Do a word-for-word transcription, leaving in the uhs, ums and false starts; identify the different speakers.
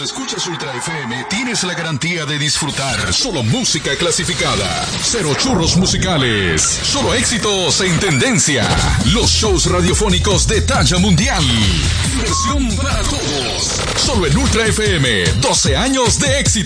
Speaker 1: escuchas Ultra F M, tienes la garantía de disfrutar solo música clasificada. Cero churros musicales. Solo éxitos en tendencia. Los shows radiofónicos de talla mundial. Diversión para todos. Solo en Ultra F M. doce años de éxito.